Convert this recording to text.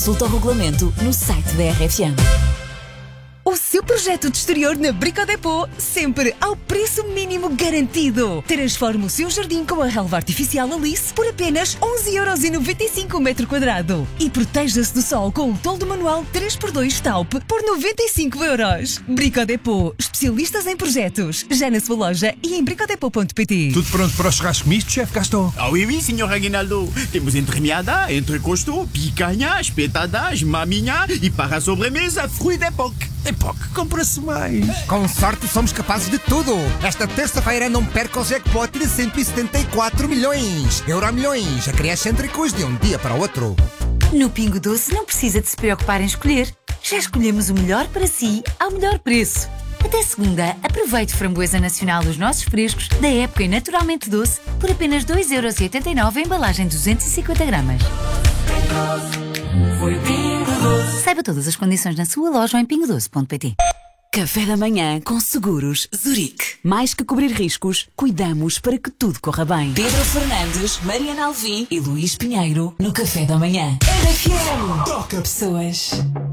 Consulta o regulamento no site da RFM. O seu projeto de exterior na Brico Dépôt, sempre ao preço mínimo garantido. Transforme o seu jardim com a relva artificial Alice por apenas 11,95€ o metro quadrado. E proteja-se do sol com o toldo manual 3x2 Taupe por 95€. Brico Dépôt, especialistas em projetos. Já na sua loja e em bricodepot.pt. Tudo pronto para o churrasco misto, chefe Gaston? Ah oui, senhor Aguinaldo. Temos entremeada, entrecosto, picanha, espetadas, maminha e para a sobremesa, fruit d'époque. Époque, compra-se mais. Com sorte somos capazes de tudo. Esta terça-feira não perca o jackpot de 174 milhões. Euromilhões, excêntricos de um dia para o outro. No Pingo Doce não precisa de se preocupar em escolher. Já escolhemos o melhor para si, ao melhor preço. Até segunda, aproveite framboesa nacional dos nossos frescos, da época e naturalmente doce, por apenas 2,89€ a embalagem de 250 gramas. Foi Pingo Doce. Saiba todas as condições na sua loja ou em pingodoce.pt. Café da manhã com Seguros Zurique. Mais que cobrir riscos, cuidamos para que tudo corra bem. Pedro Fernandes, Mariana Alvim e Luís Pinheiro no Café da manhã. RFM. Toca pessoas.